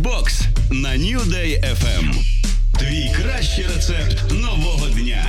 Ланчбокс на New Day FM. Твій кращий рецепт нового дня.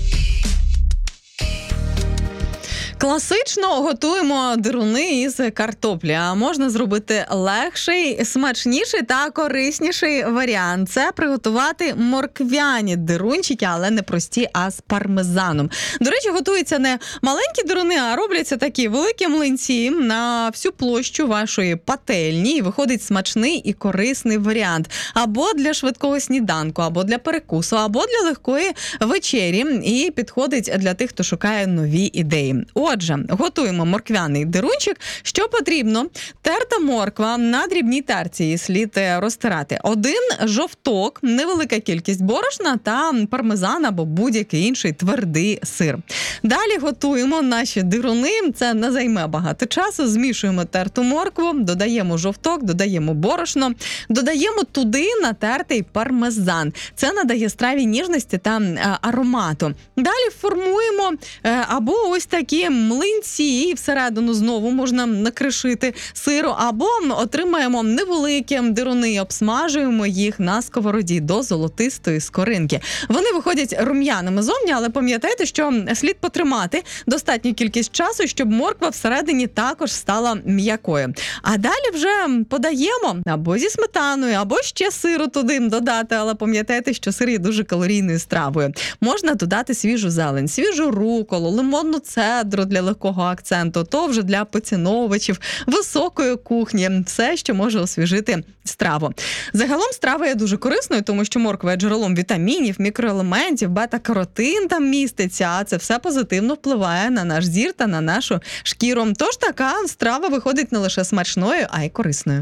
Класично готуємо деруни із картоплі, а можна зробити легший, смачніший та корисніший варіант. Це приготувати морквяні дерунчики, але не прості, а з пармезаном. До речі, готуються не маленькі деруни, а робляться такі великі млинці на всю площу вашої пательні. І виходить смачний і корисний варіант. Або для швидкого сніданку, або для перекусу, або для легкої вечері. І підходить для тих, хто шукає нові ідеї. Отже, готуємо морквяний дерунчик. Що потрібно? Терта морква, на дрібній терці її слід розтирати. 1 жовток, невелика кількість борошна та пармезан або будь-який інший твердий сир. Далі готуємо наші деруни. Це не займе багато часу. Змішуємо терту моркву, додаємо жовток, додаємо борошно, додаємо туди натертий пармезан. Це надає страві ніжності та аромату. Далі формуємо або ось такі млинці, і всередину знову можна накришити сиру, або отримаємо невеликі деруни, обсмажуємо їх на сковороді до золотистої скоринки. Вони виходять рум'яними зовні, але пам'ятайте, що слід потримати достатню кількість часу, щоб морква всередині також стала м'якою. А далі вже подаємо або зі сметаною, або ще сиру туди додати, але пам'ятайте, що сир є дуже калорійною стравою. Можна додати свіжу зелень, свіжу руколу, лимонну цедру для легкого акценту, то вже для поціновувачів високої кухні. Все, що може освіжити страву. Загалом страва є дуже корисною, тому що морква є джерелом вітамінів, мікроелементів, бета-каротин там міститься, а це все позитивно впливає на наш зір та на нашу шкіру. Тож така страва виходить не лише смачною, а й корисною.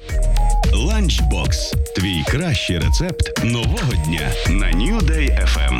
Ланчбокс. Твій кращий рецепт нового дня на New Day FM.